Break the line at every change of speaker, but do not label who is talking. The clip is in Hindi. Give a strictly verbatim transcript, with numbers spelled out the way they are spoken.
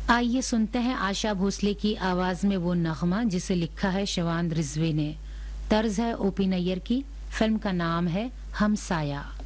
आइए सुनते हैं आशा भोसले की आवाज में वो नगमा जिसे लिखा है शवांद रिजवी ने। तर्ज है ओपी नैयर की। फिल्म का नाम है हमसाया।